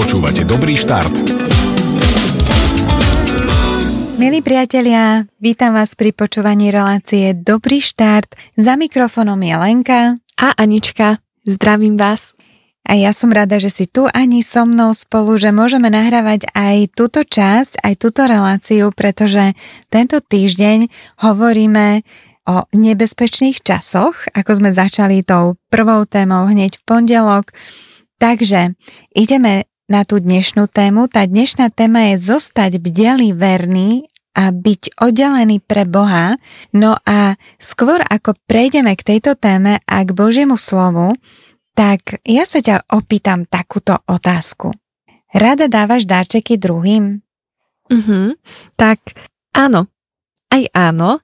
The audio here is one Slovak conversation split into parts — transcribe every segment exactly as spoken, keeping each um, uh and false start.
Počúvate Dobrý štart. Milí priatelia, vítam vás pri počúvaní relácie Dobrý štart. Za mikrofónom je Lenka a Anička. Zdravím vás. A ja som rada, že si tu Ani so mnou spolu, že môžeme nahrávať aj túto časť, aj túto reláciu, pretože tento týždeň hovoríme o nebezpečných časoch, ako sme začali tou prvou témou hneď v pondelok. Takže ideme na tú dnešnú tému. Tá dnešná téma je zostať bdelý, verný a byť oddelený pre Boha. No a skôr ako prejdeme k tejto téme a k Božiemu slovu, tak ja sa ťa opýtam takúto otázku. Rada dávaš darčeky druhým? Uh-huh. Tak áno, aj áno.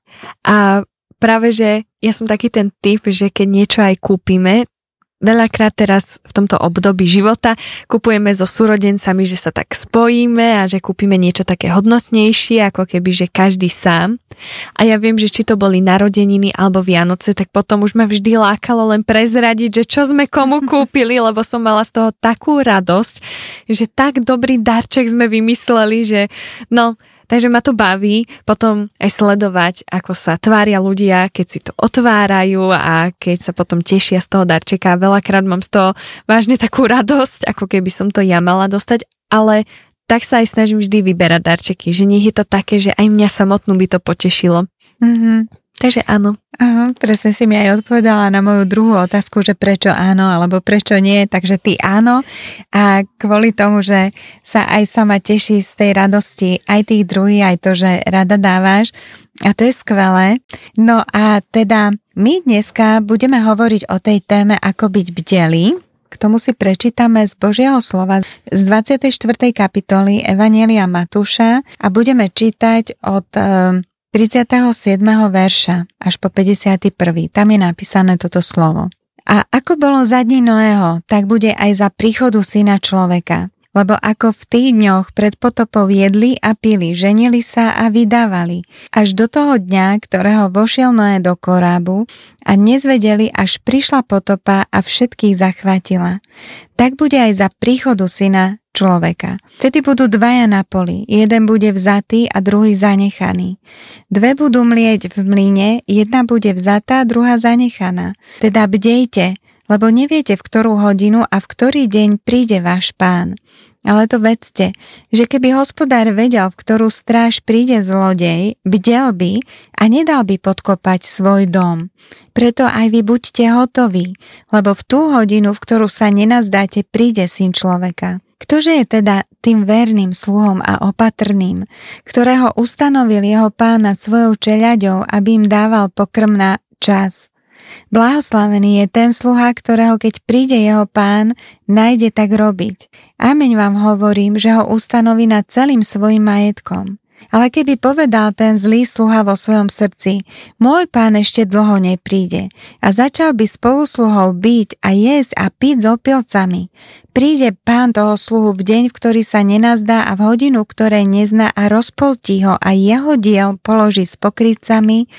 A práve, že ja som taký ten typ, že keď niečo aj kúpime, veľakrát teraz v tomto období života kupujeme so súrodencami, že sa tak spojíme a že kúpime niečo také hodnotnejšie, ako keby, že každý sám. A ja viem, že či to boli narodeniny alebo Vianoce, tak potom už ma vždy lákalo len prezradiť, že čo sme komu kúpili, lebo som mala z toho takú radosť, že tak dobrý darček sme vymysleli, že no... Takže ma to baví potom aj sledovať, ako sa tvária ľudia, keď si to otvárajú a keď sa potom tešia z toho darčeka. Veľakrát mám z toho vážne takú radosť, ako keby som to ja mala dostať, ale tak sa aj snažím vždy vyberať darčeky, že nech je to také, že aj mňa samotnú by to potešilo. Mhm. Takže áno. Aha, presne si mi aj odpovedala na moju druhú otázku, že prečo áno, alebo prečo nie, takže ty áno. A kvôli tomu, že sa aj sama teší z tej radosti, aj tých druhých, aj to, že rada dávaš. A to je skvelé. No a teda my dneska budeme hovoriť o tej téme, ako byť bdelý. K tomu si prečítame z Božieho slova z dvadsiatej štvrtej kapitoly Evanjelia Matúša a budeme čítať od tridsiateho siedmeho verša až po päťdesiaty prvý. Tam je napísané toto slovo. A ako bolo za dní Noého, tak bude aj za príchodu Syna človeka. Lebo ako v tých dňoch pred potopou jedli a pili, ženili sa a vydávali, až do toho dňa, ktorého vošiel Noé do korábu a nezvedeli, až prišla potopa a všetkých zachvátila. Tak bude aj za príchodu Syna človeka. Vtedy budú dvaja na poli, jeden bude vzatý a druhý zanechaný. Dve budú mlieť v mlyne, jedna bude vzatá, druhá zanechaná. Teda bdejte, lebo neviete, v ktorú hodinu a v ktorý deň príde váš Pán. Ale to vedzte, že keby hospodár vedel, v ktorú stráž príde zlodej, bdel by a nedal by podkopať svoj dom. Preto aj vy buďte hotoví, lebo v tú hodinu, v ktorú sa nenazdáte, príde Syn človeka. Ktože je teda tým verným sluhom a opatrným, ktorého ustanovil jeho Pán nad svojou čeľaďou, aby im dával pokrm na čas? Blahoslavený je ten sluha, ktorého keď príde jeho Pán, nájde tak robiť. Ameň vám hovorím, že ho ustanoví nad celým svojim majetkom. Ale keby povedal ten zlý sluha vo svojom srdci, môj Pán ešte dlho nepríde, a začal by spolusluhov byť a jesť a piť s opilcami, príde Pán toho sluhu v deň, v ktorý sa nenazdá a v hodinu, ktorej nezná a rozpoltí ho a jeho diel položí s pokrytcami,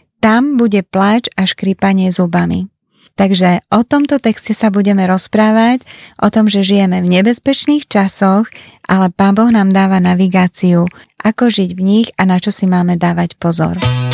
tam bude pláč a škrípanie zubami. Takže o tomto texte sa budeme rozprávať, o tom, že žijeme v nebezpečných časoch, ale Pán Boh nám dáva navigáciu, ako žiť v nich a na čo si máme dávať pozor.